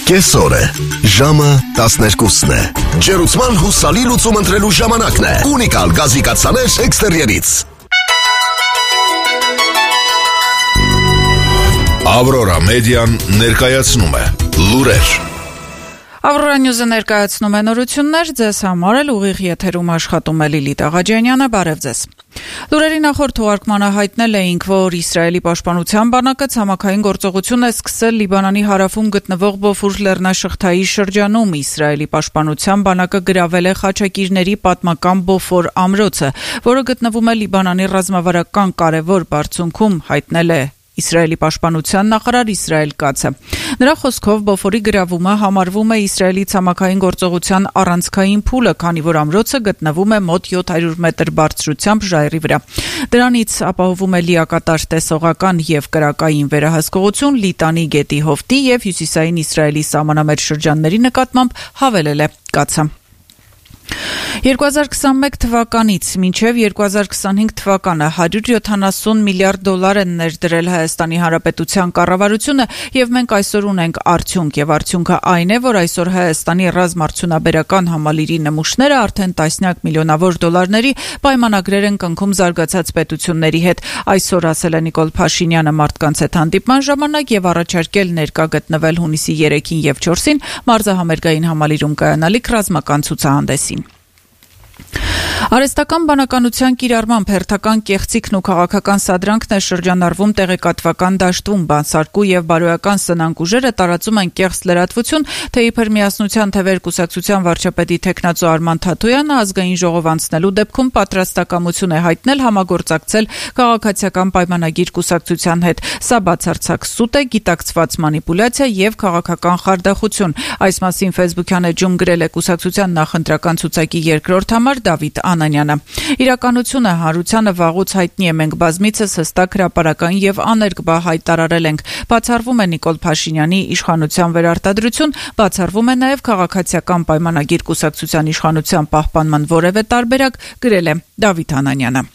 Կեսօր է, ժամը 12-ն է, ջերուցման հուսալի լուծում ընտրելու ժամանակն է, ունիկալ գազի կաթսաներ էքստերիերից։ Ավրորա մեդիան ներկայացնում է լուրեր։ Ավրորա նյուզը ներկայացնում է նորություններ, ձեզ համար էլ ուղիղ եթերում աշխատում է Լիլիթ Աղաջանյանը, բարև ձեզ։ Լուրերի նախորդ թողարկմանը հայտնել էինք, որ Իսրայելի պաշտպանության բանակը ցամաքային գործողություն է սկսել Լիբանանի հարավում գտնվող Բոֆուր լեռնաշղթայի շրջանում։ Իսրայելի պաշտպանության բանակը գրավել է խաչակիրների պատմական Բոֆոր ամրոցը, որը գտնվում է Լիբանանի ռազմավարական կարևոր բարձունքում, հայտնել է Իսրայելի պաշտպանության նախարար Իսրայել Կացը։ Նրա խոսքով Բոֆորի գրավումը համարվում է Իսրայելի ցամաքային գործողության առանցքային փուլը, քանի որ ամրոցը գտնվում է մոտ 700 մետր բարձրությամբ ժայռի վրա։ Դրանից ապահովում է լիակատար տեսողական եւ կրակային վերահսկողություն Լիտանի գետի հովտի եւ հյուսիսային Իսրայելի սահմանամերձ շրջանների նկատմամբ, հավելել է Կացը։ 2021 թվականից մինչև 2025 թվականը $170 միլիարդ են ներդրել Հայաստանի Հանրապետության կառավարությունը եւ մենք այսօր ունենք արդյունք եւ արդյունքը այն է, որ այսօր Հայաստանի ռազմարդյունաբերական համալիրի նմուշները արդեն տասնյակ միլիոնավոր դոլարների պայմանագրեր են կնքում զարգացած պետությունների հետ։ Այսօր ասել է Նիկոլ Փաշինյանը մարդկանց հետ հանդիպման ժամանակ եւ առաջարկել ներկա գտնվել հունիսի 3-ին եւ 4-ին մարզահամերգային համալիրում կայանալիք ռազմական ցուցահանդեսին։ Արհեստական բանականության կիրառմամբ հերթական կեղծիքն ու քաղաքական սադրանքն է շրջանառվում տեղեկատվական դաշտում, բանսարկու եւ բարոյական սնանկ ուժերը տարածում են կեղծ լրատվություն, թե իբր Միասնության թևեր կուսակցության վարչապետի թեկնածու Արման Թաթոյանը ազգային ժողով անցնելու դեպքում պատրաստակամություն է հայտնել համագործակցել քաղաքացիական պայմանագիր կուսակցության հետ։ Սա բացարձակ սուտ է, գիտակցված մանիպուլյացիա եւ քաղաքական խարդախություն։ Այս մասին Facebook-յան էջում գրել է կուսակցության նախընտրական ցուցակի երկրորդ համար Դավիթ Անանյանը։ Իրականությունը հանրությանը վաղուց հայտնի է, մենք բազմիցս հստակ հրապարական եւ աներկբա հայտարարել ենք։ Բացառվում է Նիկոլ Փաշինյանի իշխանության վերարտադրություն, բացառվում է նաեւ քաղաքացիական պայմանագիր կուսակցության իշխանության պահպանման որևէ տարբերակ, գրել է Դավիթ Անանյանը։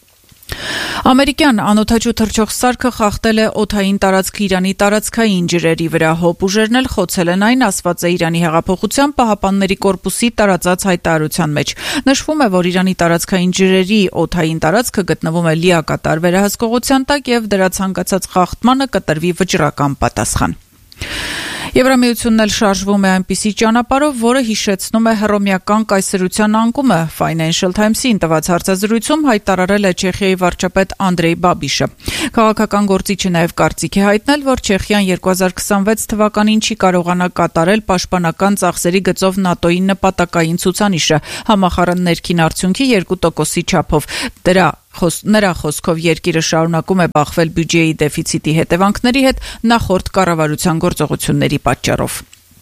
Ամերիկյան անօդաչու թռչող սարքը խախտել է օդային տարածքը Իրանի տարածքային ջրերի վրա։ Հոբ ուժերն էլ խոցել են այն, ասված է Իրանի հեղափոխության պահապանների կորպուսի տարածած հայտարարության մեջ։ Նշվում է, որ Իրանի տարածքային ջրերի օդային տարածքը գտնվում է լիակատար վերահսկողության տակ եւ դրա ցանկացած խախտմանը կտրվի վճռական պատասխան։ Եվրամիությունն էլ շարժվում է այնպիսի ճանապարհով, որը հիշեցնում է հռոմեական կայսրության անկումը։ Financial Times-ին տված հարցազրույցում հայտարարել է Չեխիայի վարչապետ Անդրեյ Բաբիշը։ Քաղաքական գործիչը նաև կարծիք է հայտնել, որ Չեխիան 2026 թվականին չի կարողանա կատարել պաշտպանական ծախսերի գծով ՆԱՏՕ-ի նպատակային ցուցանիշը, համախառն ներքին արդյունքի 2%-ի չափով։ Նրա խոսքով երկիրը շարունակում է բախվել բյուջեի դեֆիցիտի հետևանքների հետ նախորդ կառավարության գործողությունների պատճառով։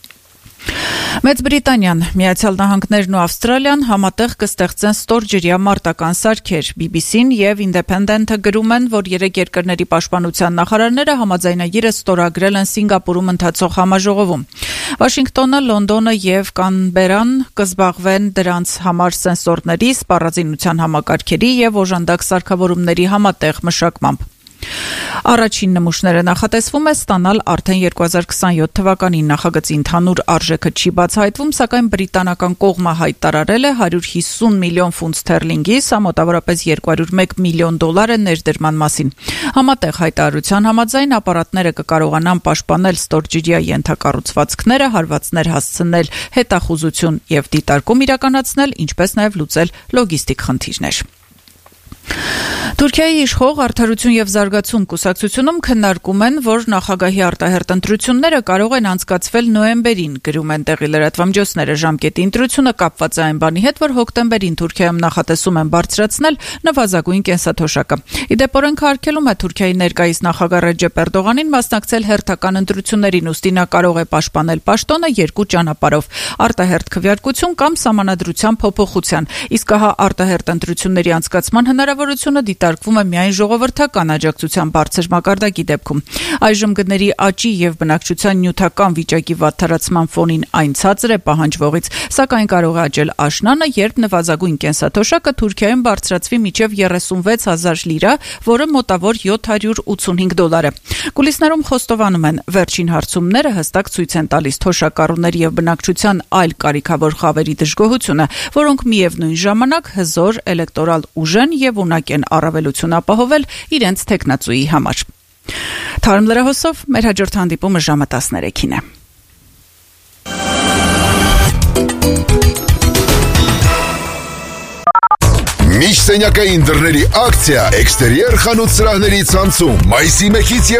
Մեծ Բրիտանիան, Միացյալ Նահանգներն ու Ավստրալիան համատեղ կստեղծեն ստորջրյա մարտական սարքեր։ BBC-ն եւ Independent-ը գրում են, որ երեք երկրների պաշտպանության նախարարները համաձայնագիրը ստորագրել են Սինգապուրում ընթացող համաժողովում։ Վաշինգտոնը, Լոնդոնը եւ Կանբերան կզբաղվեն դրանց համար սենսորների, սպառազինության համակարգերի եւ օժանդակ սարքավորումների համատեղ մշակմամբ։ Առաջին նմուշները նախատեսվում է ստանալ արդեն 2027 թվականին։ Նախագծի ընդհանուր արժեքը չի բացահայտվում, սակայն բրիտանական կողմը հայտարարել է 150 միլիոն ֆունտ ստերլինգի, սա մոտավորապես $201 միլիոն է ներդրման մասին։ Համատեղ հայտարարության համաձայն ապարատները կկարողանան պաշտպանել ստորջրյա ենթակառուցվածքները, հարվածներ հասցնել, հետախուզություն եւ դիտարկում իրականացնել, ինչպես նաեւ լուծել լոգիստիկ խնդիրներ։ Թուրքիայի իշխող Արդարություն եւ զարգացում կուսակցությունում քննարկում են, որ նախագահի արտահերթ ընտրությունները կարող են անցկացվել նոյեմբերին, գրում են տեղի լրատվամիջոցները։ Ժամկետի ընտրությունը կապված է այն բանի հետ, որ հոկտեմբերին Թուրքիայում նախատեսում են բարձրացնել նվազագույն կենսաթոշակը։ Իդեպ արգելում է Թուրքիայի ներկայիս նախագահ Ռեջեփ Էրդողանին մասնակցել հերթական ընտրություններին, ուստի նա կարող է պաշտպանել պաշտոնը երկու ճանապարհով՝ արտահերթ քվեարկություն կամ սահմանադրության փոփոխության։ Իսկ ահա արտահերթ ընտրությունների անցկացման հնարավորություն հնարավորությունը դիտարկվում է միայն ժողովրդական աջակցության բարձր մակարդակի դեպքում։ Այժմ գների աճի եւ բնակչության նյութական վիճակի վատթարացման ֆոնին այն ցածր է պահանջվողից, սակայն կարող է աճել աշնանը, երբ նվազագույն կենսաթոշակը Թուրքիայում բարձրացվի մինչև 36,000 լիրա, որը մոտավոր $785 է։ Կուլիսներում խոստովանում են, վերջին հարցումները հստակ ցույց են տալիս թոշակառուների եւ բնակչության այլ կարիքավոր խավերի դժգոհությունը, որոնք միևնույն ժամանակ հզոր էլեկտորալ ուժ են եւ ունակ են առավելություն ապահովել իրենց թեկնածուի համար։ Թարմ լրահոսով մեր հաջորդ հանդիպումը ժամը 13-ին է։ Միջսենյակային դռների ակցիա էքստերիեր խանութ սրահների ցանցում մայիսի 1-ից